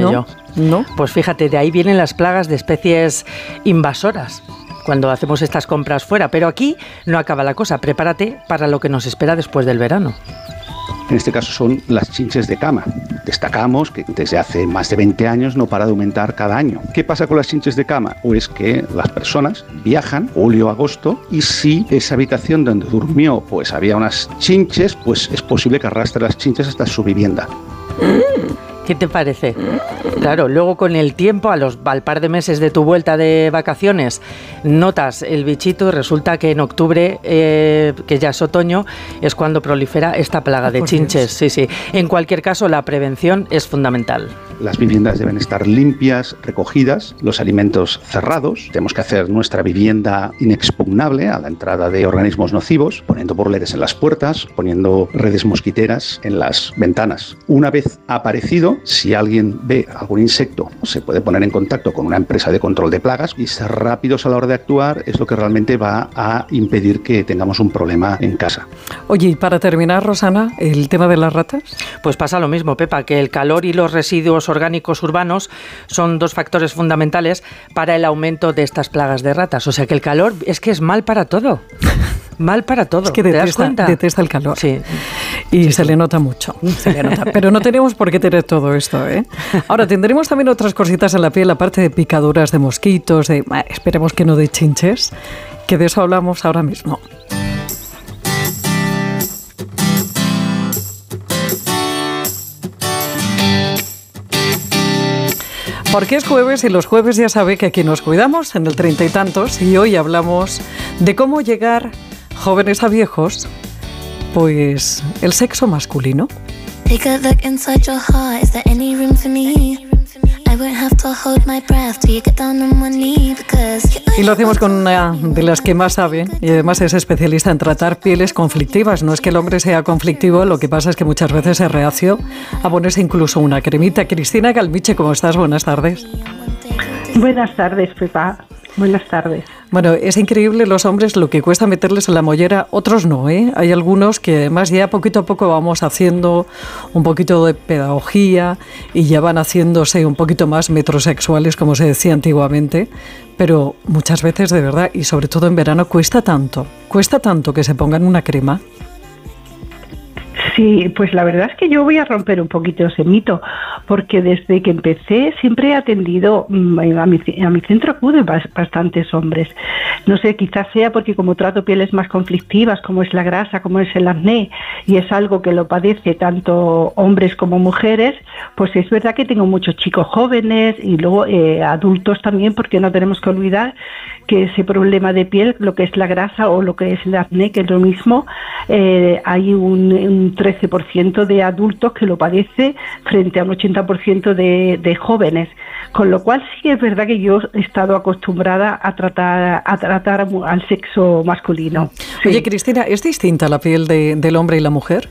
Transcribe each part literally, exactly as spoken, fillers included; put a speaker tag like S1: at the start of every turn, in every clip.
S1: imaginé
S2: ¿No?
S1: yo.
S2: ¿No?
S1: Pues fíjate, de ahí vienen las plagas de especies invasoras cuando hacemos estas compras fuera. Pero aquí no acaba la cosa. Prepárate para lo que nos espera después del verano.
S3: En este caso son las chinches de cama. Destacamos que desde hace más de veinte años no para de aumentar cada año. ¿Qué pasa con las chinches de cama? Pues que las personas viajan julio, agosto, y si esa habitación donde durmió pues había unas chinches, pues es posible que arrastre las chinches hasta su vivienda.
S1: ¿Qué te parece? Claro, luego con el tiempo, a los, al par de meses de tu vuelta de vacaciones, notas el bichito y resulta que en octubre, eh, que ya es otoño, es cuando prolifera esta plaga oh, de chinches. Sí, sí. En cualquier caso, la prevención es fundamental.
S3: Las viviendas deben estar limpias, recogidas, los alimentos cerrados. Tenemos que hacer nuestra vivienda inexpugnable a la entrada de organismos nocivos, poniendo burletes en las puertas, poniendo redes mosquiteras en las ventanas. Una vez aparecido, si alguien ve algún insecto, se puede poner en contacto con una empresa de control de plagas y ser rápidos a la hora de actuar es lo que realmente va a impedir que tengamos un problema en casa.
S2: Oye, y para terminar, Rosana, ¿el tema de las ratas?
S1: Pues pasa lo mismo, Pepa, que el calor y los residuos orgánicos urbanos son dos factores fundamentales para el aumento de estas plagas de ratas. O sea que el calor es que es mal para todo. Mal para todo.
S2: Es que
S1: ¿Te das
S2: detesta,
S1: cuenta?
S2: detesta el calor.
S1: Sí.
S2: Y
S1: sí,
S2: se
S1: sí.
S2: le nota mucho. Se le nota. Pero no tenemos por qué tener todo esto, ¿eh? Ahora, tendremos también otras cositas en la piel, aparte de picaduras de mosquitos, de, eh, esperemos que no de chinches, que de eso hablamos ahora mismo. Porque es jueves y los jueves ya sabe que aquí nos cuidamos en el treinta y tantos y hoy hablamos de cómo llegar jóvenes a viejos, pues el sexo masculino. Take a look inside your heart, is there any room for me? I won't have to hold my breath till you get down on one knee because... Y lo hacemos con una de las que más sabe y además es especialista en tratar pieles conflictivas. No es que el hombre sea conflictivo, lo que pasa es que muchas veces es reacio a ponerse incluso una cremita. Cristina Galmiche, ¿cómo estás? Buenas tardes.
S4: Buenas tardes, Pepa. Buenas tardes.
S2: Bueno, es increíble los hombres lo que cuesta meterles en la mollera, otros no, ¿eh? Hay algunos que además ya poquito a poco vamos haciendo un poquito de pedagogía y ya van haciéndose un poquito más metrosexuales, como se decía antiguamente, pero muchas veces de verdad, y sobre todo en verano, cuesta tanto, cuesta tanto que se pongan una crema.
S4: Sí, pues la verdad es que yo voy a romper un poquito ese mito, porque desde que empecé siempre he atendido, a mi, a mi centro acuden bastantes hombres. No sé, quizás sea porque como trato pieles más conflictivas, como es la grasa, como es el acné, y es algo que lo padece tanto hombres como mujeres, pues es verdad que tengo muchos chicos jóvenes y luego eh, adultos también, porque no tenemos que olvidar que ese problema de piel, lo que es la grasa o lo que es el acné, que es lo mismo, eh, hay un, un trece por ciento de adultos que lo padece frente a un ochenta por ciento de, de jóvenes, con lo cual sí es verdad que yo he estado acostumbrada a tratar a tratar al sexo masculino. Sí.
S2: Oye, Cristina, ¿es distinta la piel de, del hombre y la mujer?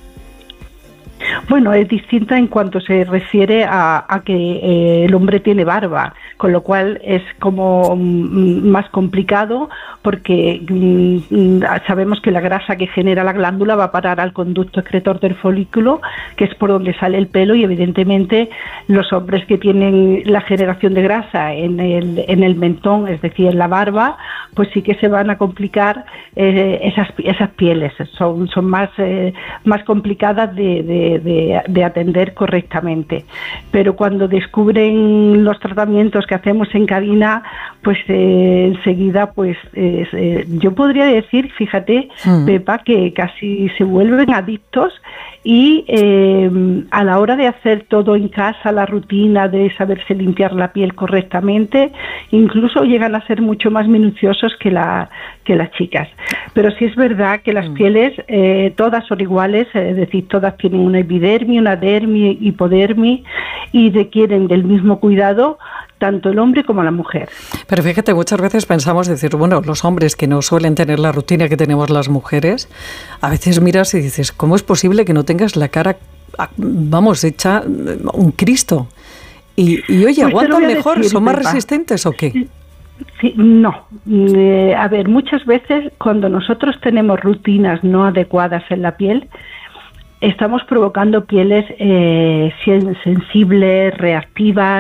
S4: Bueno, es distinta en cuanto se refiere a, a que eh, el hombre tiene barba, con lo cual es como mm, más complicado porque mm, sabemos que la grasa que genera la glándula va a parar al conducto excretor del folículo, que es por donde sale el pelo, y evidentemente los hombres que tienen la generación de grasa en el, en el mentón, es decir, en la barba, pues sí que se van a complicar eh, esas, esas pieles, son, son más, eh, más complicadas de, de De, de atender correctamente, pero cuando descubren los tratamientos que hacemos en cabina, pues eh, enseguida pues eh, eh, yo podría decir, fíjate, mm. Pepa, que casi se vuelven adictos y eh, a la hora de hacer todo en casa, la rutina de saberse limpiar la piel correctamente, incluso llegan a ser mucho más minuciosos que, la, que las chicas. Pero sí es verdad que las mm. pieles eh, todas son iguales, es decir, todas tienen una epidermis, una dermis, hipodermis, y requieren del mismo cuidado tanto el hombre como la mujer.
S2: Pero fíjate, muchas veces pensamos decir, bueno, los hombres que no suelen tener la rutina que tenemos las mujeres, a veces miras y dices, ¿cómo es posible que no tengas la cara, vamos, hecha un Cristo? Y, y oye, pues ¿aguantan mejor? Decir, ¿son más Pepa. resistentes o qué?
S4: Sí, no. Eh, a ver, muchas veces cuando nosotros tenemos rutinas no adecuadas en la piel, estamos provocando pieles eh, sensibles, reactivas,